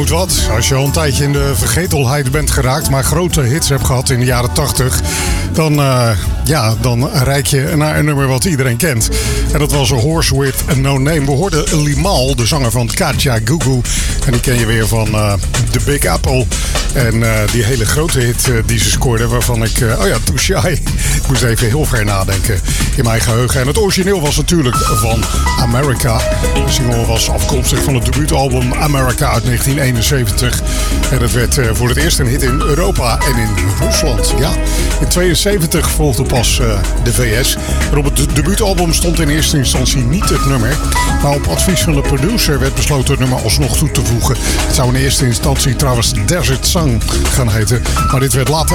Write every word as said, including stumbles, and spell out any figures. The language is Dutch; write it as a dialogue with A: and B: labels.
A: moet wat. Als je al een tijdje in de vergetelheid bent geraakt, maar grote hits hebt gehad in de jaren tachtig, dan, uh, ja, dan reik je naar een nummer wat iedereen kent. En dat was A Horse With No Name. We hoorden Limahl, de zanger van Katja Gugu. En die ken je weer van uh, The Big Apple. En uh, die hele grote hit uh, die ze scoorde, waarvan ik... Uh, oh ja, Too Shy. Ik moest even heel ver nadenken in mijn geheugen. En het origineel was natuurlijk van America. De single was afkomstig van het debuutalbum America uit negentien eenenzeventig. En dat werd uh, voor het eerst een hit in Europa en in Rusland. Ja, in tweeënzeventig volgde pas uh, de V S. En op het debuutalbum stond in eerste instantie niet het nummer. Maar op advies van de producer werd besloten het nummer alsnog toe te voegen. Het zou in eerste instantie trouwens Desert Song gaan heten. Maar dit werd later